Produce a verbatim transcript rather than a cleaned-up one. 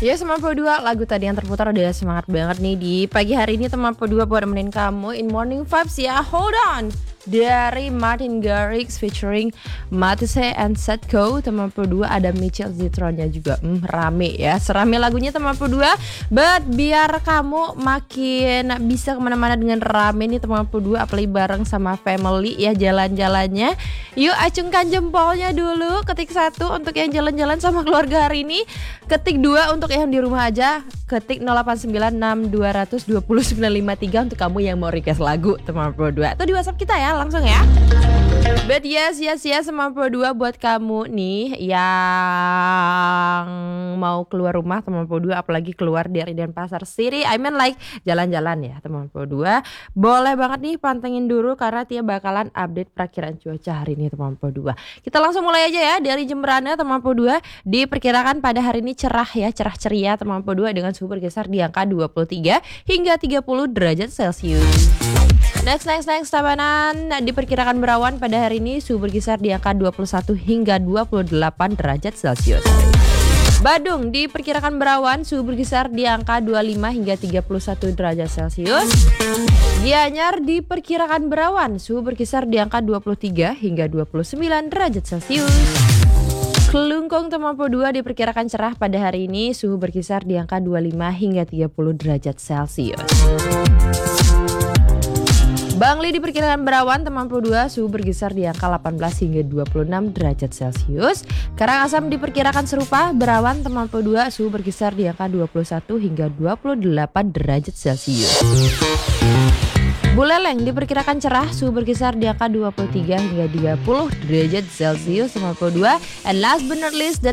Ya sembilan puluh dua lagu tadi yang terputar udah semangat banget nih di pagi hari ini teman sembilan puluh dua buat nemenin kamu in morning vibes ya. Hold on. Dari Martin Garrix featuring Matisse and Setko. Teman sembilan puluh dua ada Michelle Zitronnya juga. Hmm, rame ya. Serame lagunya teman sembilan puluh dua. But biar kamu makin bisa kemana-mana dengan rame nih teman sembilan puluh dua, apalagi bareng sama family ya jalan-jalannya. Yuk acungkan jempolnya dulu. Ketik satu untuk yang jalan-jalan sama keluarga hari ini. Ketik dua untuk yang di rumah aja. Ketik nol delapan sembilan enam dua nol nol dua nol sembilan lima tiga untuk kamu yang mau request lagu teman sembilan puluh dua. Itu di WhatsApp kita ya langsung ya. But yes, yes, yes sembilan puluh dua buat kamu nih yang mau keluar rumah teman sembilan puluh dua, apalagi keluar dari Denpasar City. I mean like jalan-jalan ya teman sembilan puluh dua. Boleh banget nih pantengin dulu karena Tia bakalan update perakiran cuaca hari ini teman sembilan puluh dua. Kita langsung mulai aja ya dari Jemberana teman sembilan puluh dua. Diperkirakan pada hari ini cerah ya, cerah ceria teman sembilan puluh dua dengan suhu berkisar di angka dua puluh tiga hingga tiga puluh derajat Celcius. Next, next, next, Tabanan diperkirakan berawan pada hari ini suhu berkisar di angka dua puluh satu hingga dua puluh delapan derajat Celcius. Badung diperkirakan berawan suhu berkisar di angka dua puluh lima hingga tiga puluh satu derajat Celcius. Gianyar diperkirakan berawan suhu berkisar di angka dua puluh tiga hingga dua puluh sembilan derajat Celcius. Kelungkung teman sembilan puluh dua diperkirakan cerah pada hari ini suhu berkisar di angka dua puluh lima hingga tiga puluh derajat Celcius. Bangli diperkirakan berawan teman sembilan puluh dua suhu berkisar di angka delapan belas hingga dua puluh enam derajat Celcius. Karangasem diperkirakan serupa berawan teman sembilan puluh dua suhu berkisar di angka dua puluh satu hingga dua puluh delapan derajat Celcius. Buleleng diperkirakan cerah suhu berkisar di angka dua puluh tiga hingga tiga puluh derajat Celcius sembilan puluh dua. And last but not least